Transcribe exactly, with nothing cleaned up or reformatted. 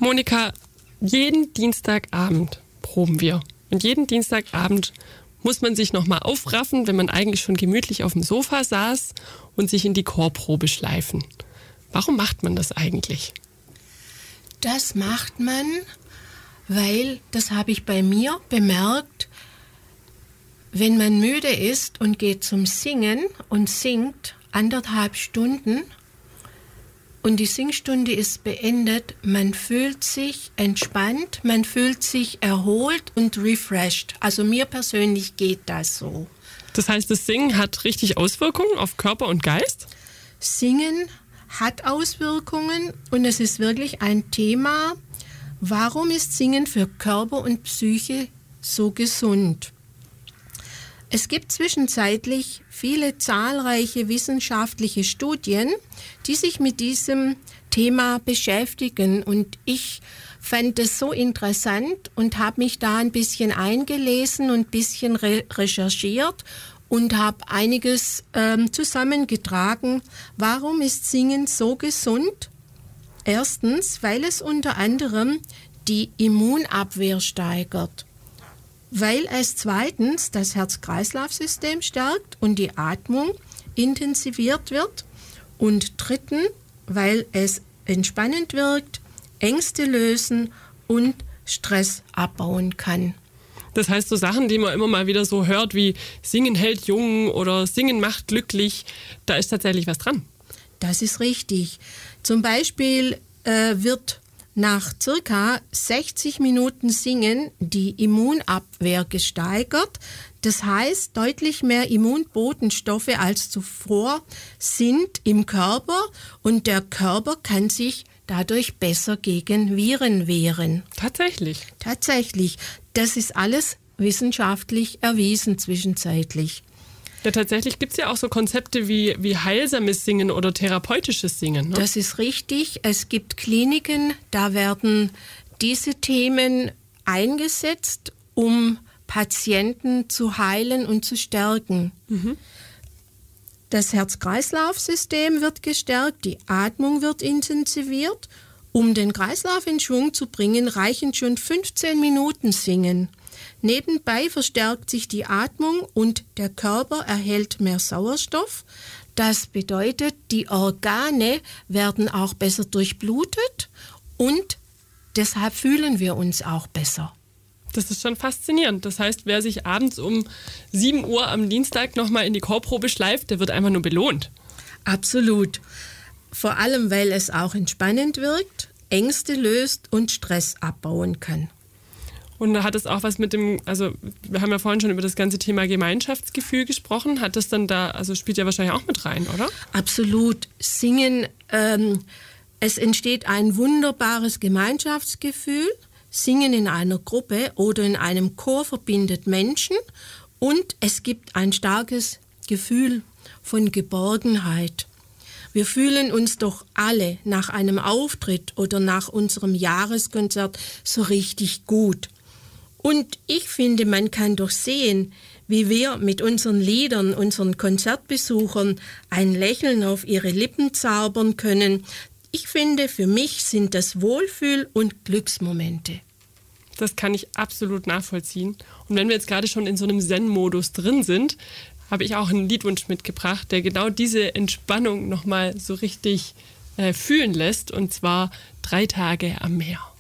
Monika, jeden Dienstagabend proben wir. Und jeden Dienstagabend muss man sich nochmal aufraffen, wenn man eigentlich schon gemütlich auf dem Sofa saß und sich in die Chorprobe schleifen. Warum macht man das eigentlich? Das macht man, weil, das habe ich bei mir bemerkt, wenn man müde ist und geht zum Singen und singt anderthalb Stunden und die Singstunde ist beendet, man fühlt sich entspannt, man fühlt sich erholt und refreshed. Also mir persönlich geht das so. Das heißt, das Singen hat richtig Auswirkungen auf Körper und Geist? Singen hat Auswirkungen und es ist wirklich ein Thema, warum ist Singen für Körper und Psyche so gesund? Es gibt zwischenzeitlich viele zahlreiche wissenschaftliche Studien, die sich mit diesem Thema beschäftigen. Und ich fand es so interessant und habe mich da ein bisschen eingelesen und ein bisschen re- recherchiert und habe einiges ähm, zusammengetragen. Warum ist Singen so gesund? Erstens, weil es unter anderem die Immunabwehr steigert. Weil es zweitens das Herz-Kreislauf-System stärkt und die Atmung intensiviert wird. Und drittens, weil es entspannend wirkt, Ängste lösen und Stress abbauen kann. Das heißt, so Sachen, die man immer mal wieder so hört, wie Singen hält jung oder Singen macht glücklich, da ist tatsächlich was dran. Das ist richtig. Zum Beispiel äh, wird nach circa sechzig Minuten Singen die Immunabwehr gesteigert. Das heißt, deutlich mehr Immunbotenstoffe als zuvor sind im Körper und der Körper kann sich dadurch besser gegen Viren wehren. Tatsächlich? Tatsächlich. Das ist alles wissenschaftlich erwiesen zwischenzeitlich. Ja, tatsächlich gibt es ja auch so Konzepte wie, wie heilsames Singen oder therapeutisches Singen. Ne? Das ist richtig. Es gibt Kliniken, da werden diese Themen eingesetzt, um Patienten zu heilen und zu stärken. Mhm. Das Herz-Kreislauf-System wird gestärkt, die Atmung wird intensiviert. Um den Kreislauf in Schwung zu bringen, reichen schon fünfzehn Minuten Singen. Nebenbei verstärkt sich die Atmung und der Körper erhält mehr Sauerstoff. Das bedeutet, die Organe werden auch besser durchblutet und deshalb fühlen wir uns auch besser. Das ist schon faszinierend. Das heißt, wer sich abends um sieben Uhr am Dienstag nochmal in die Chorprobe schleift, der wird einfach nur belohnt. Absolut. Vor allem, weil es auch entspannend wirkt, Ängste löst und Stress abbauen kann. Und da hat es auch was mit dem, also wir haben ja vorhin schon über das ganze Thema Gemeinschaftsgefühl gesprochen. Hat das dann da, also spielt ja wahrscheinlich auch mit rein, oder? Absolut. Singen, ähm, es entsteht ein wunderbares Gemeinschaftsgefühl. Singen in einer Gruppe oder in einem Chor verbindet Menschen und es gibt ein starkes Gefühl von Geborgenheit. Wir fühlen uns doch alle nach einem Auftritt oder nach unserem Jahreskonzert so richtig gut. Und ich finde, man kann doch sehen, wie wir mit unseren Liedern, unseren Konzertbesuchern ein Lächeln auf ihre Lippen zaubern können. Ich finde, für mich sind das Wohlfühl- und Glücksmomente. Das kann ich absolut nachvollziehen. Und wenn wir jetzt gerade schon in so einem Zen-Modus drin sind, habe ich auch einen Liedwunsch mitgebracht, der genau diese Entspannung nochmal so richtig äh, fühlen lässt. Und zwar Drei Tage am Meer.